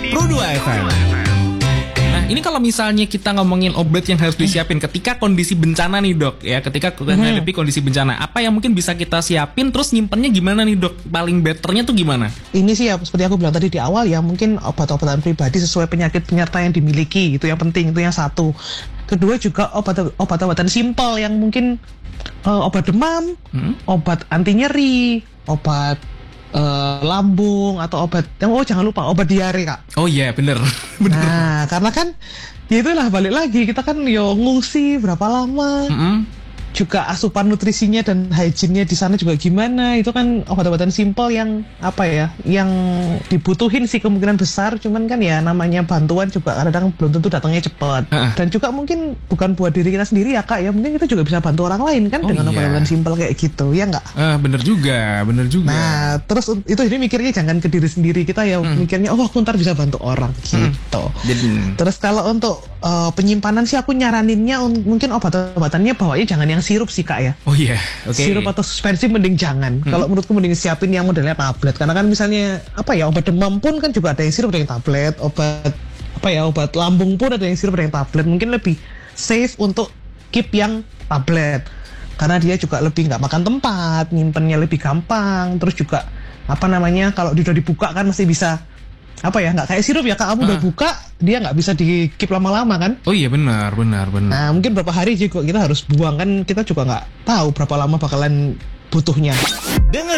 Pro 2 FM. Nah, ini kalau misalnya kita ngomongin obat yang harus disiapin ketika kondisi bencana nih dok, ya ketika menghadapi kondisi bencana, apa yang mungkin bisa kita siapin, terus nyimpennya gimana nih dok? Paling betternya tuh gimana? Ini sih ya seperti aku bilang tadi di awal ya, mungkin obat-obatan pribadi sesuai penyakit penyerta yang dimiliki, itu yang penting, itu yang satu. Kedua juga obat-obatan simpel yang mungkin obat demam, obat anti nyeri, obat lambung, atau obat jangan lupa obat diare kak. Oh iya bener. Nah karena kan ya itulah, balik lagi kita kan ngungsi berapa lama, juga asupan nutrisinya dan hygiene-nya di sana juga gimana. Itu kan obat-obatan simpel yang yang dibutuhin sih kemungkinan besar. Cuman kan ya namanya bantuan juga kadang-kadang belum tentu datangnya cepat. Dan juga mungkin bukan buat diri kita sendiri ya kak ya, mungkin kita juga bisa bantu orang lain kan dengan obat-obatan simpel kayak gitu ya nggak? Bener juga. Nah terus itu jadi mikirnya jangan ke diri sendiri kita ya, mikirnya aku ntar bisa bantu orang gitu. Terus kalau untuk penyimpanan sih aku nyaraninnya mungkin obat-obatannya bawanya jangan yang sirup sih kak ya. Oh iya, oke. Sirup atau suspensi mending jangan. Kalau menurutku mending siapin yang modelnya tablet, karena kan misalnya obat demam pun kan juga ada yang sirup, ada yang tablet. Obat lambung pun ada yang sirup, ada yang tablet. Mungkin lebih safe untuk keep yang tablet, karena dia juga lebih nggak makan tempat, nyimpennya lebih gampang. Terus juga kalau udah dibuka kan masih bisa nggak kayak sirup ya kak, kamu udah buka dia nggak bisa di keep lama-lama kan. Oh iya benar. Nah mungkin berapa hari juga kita harus buang kan, kita juga nggak tahu berapa lama bakalan butuhnya.